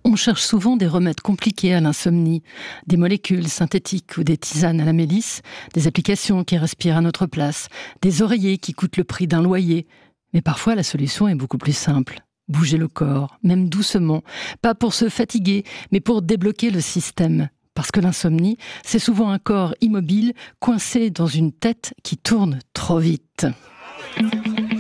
On cherche souvent des remèdes compliqués à l'insomnie, des molécules synthétiques ou des tisanes à la mélisse, des applications qui respirent à notre place, des oreillers qui coûtent le prix d'un loyer. Mais parfois, la solution est beaucoup plus simple. Bouger le corps, même doucement, pas pour se fatiguer, mais pour débloquer le système. Parce que l'insomnie, c'est souvent un corps immobile, coincé dans une tête qui tourne trop vite.